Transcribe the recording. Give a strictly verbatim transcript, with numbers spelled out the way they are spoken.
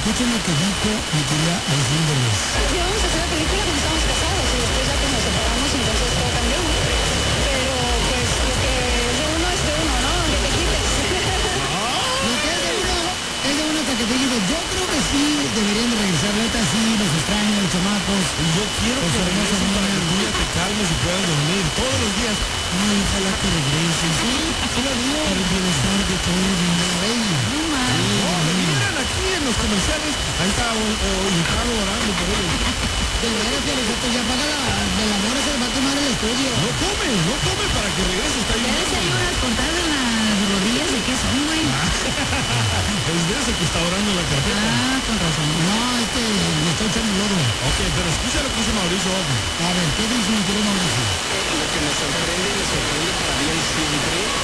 escuchen lo que dijo mi querida Alejandra Derbez. Íbamos a hacer la película cuando estábamos casados y después ya pues nos separamos y entonces todo cambió. Pero pues lo que es de uno es de uno, ¿no? Aunque te quites. Lo que es de uno, es de uno hasta que te quites. Yo creo que sí deberían de regresar. La neta sí, los extraño, los chamacos. Y yo quiero Pues que hermosa regresen para que niña. tú ya te calmes y puedas dormir todos los días. Ay, ojalá que regresen. Sí, sí lo digo. Para el bienestar de todos. Rey. No más. No, vinieran aquí en los comerciales. Ahí está Ricardo orando por ellos. De veras, Felicito, ya paga la, del amor, se le va a quemar el estudio. No come, no come para que regrese. Está Ya ahí. desayunas contadas en las rodillas de qué son, güey. Es de ese que está orando en la carpeta. Ah, con razón. No, este, le estoy echando lodo. Ok, pero escucha lo que dice Mauricio Ojo. A ver, ¿qué dice mi querido Mauricio? Lo que me sorprende, me sorprende para bien siempre